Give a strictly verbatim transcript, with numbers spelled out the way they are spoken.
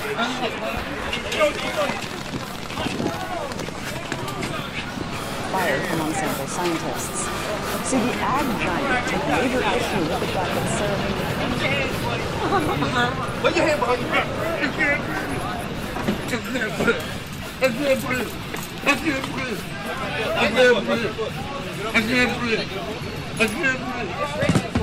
Fired from Monsanto scientists. See, the ag giant took major issue with the fact that Cereavine... Put your hand behind your back. I can't breathe. I can't breathe. I can't breathe. I can't breathe. I can't breathe. I can't breathe. I can't breathe.